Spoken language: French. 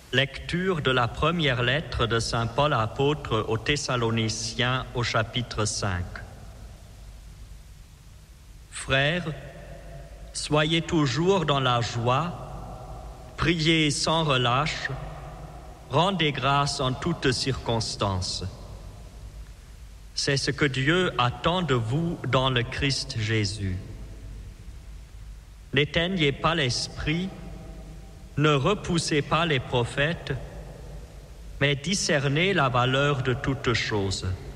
Lecture de la première lettre de saint Paul apôtre aux Thessaloniciens au chapitre 5. Frères, soyez toujours dans la joie, priez sans relâche, rendez grâce en toutes circonstances. C'est ce que Dieu attend de vous dans le Christ Jésus. N'éteignez pas l'esprit, ne repoussez pas les prophètes, mais discernez la valeur de toutes choses.